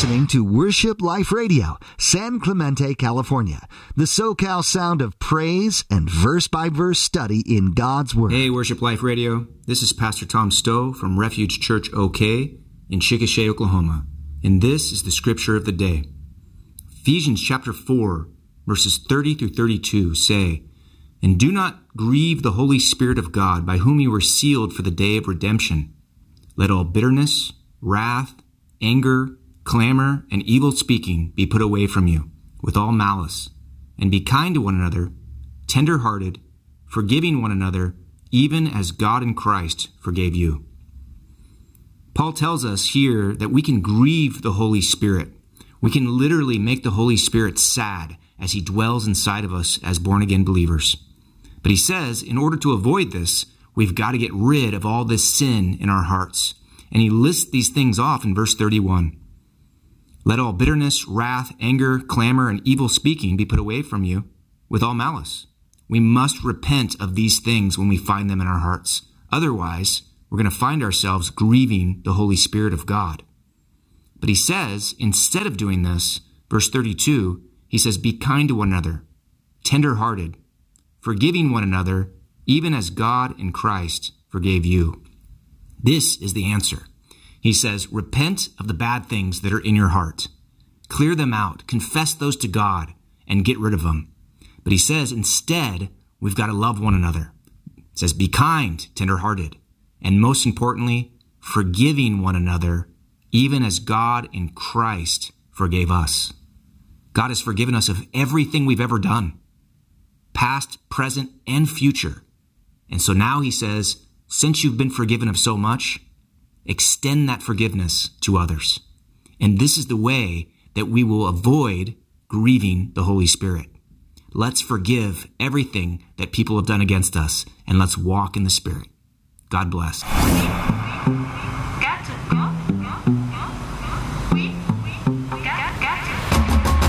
listening to Worship Life Radio, San Clemente, California, the SoCal sound of praise and verse-by-verse study in God's Word. Hey, Worship Life Radio. This is Pastor Tom Stowe from Refuge Church OK in Chickasha, Oklahoma. And this is the scripture of the day. Ephesians chapter 4, verses 30 through 32 say, "And do not grieve the Holy Spirit of God, by whom you were sealed for the day of redemption. Let all bitterness, wrath, anger, clamor, and evil speaking be put away from you, with all malice. And be kind to one another, tender-hearted, forgiving one another, even as God in Christ forgave you." Paul tells us here that we can grieve the Holy Spirit. We can literally make the Holy Spirit sad as he dwells inside of us as born-again believers. But he says, in order to avoid this, we've got to get rid of all this sin in our hearts. And he lists these things off in verse 31. "Let all bitterness, wrath, anger, clamor, and evil speaking be put away from you, with all malice." We must repent of these things when we find them in our hearts. Otherwise, we're going to find ourselves grieving the Holy Spirit of God. But he says, instead of doing this, verse 32, he says, "Be kind to one another, tender-hearted, forgiving one another, even as God in Christ forgave you." This is the answer. He says, repent of the bad things that are in your heart. Clear them out, confess those to God, and get rid of them. But he says, instead, we've got to love one another. It says, be kind, tender-hearted, and most importantly, forgiving one another, even as God in Christ forgave us. God has forgiven us of everything we've ever done, past, present, and future. And so now he says, since you've been forgiven of so much, extend that forgiveness to others. And this is the way that we will avoid grieving the Holy Spirit. Let's forgive everything that people have done against us, and let's walk in the Spirit. God bless.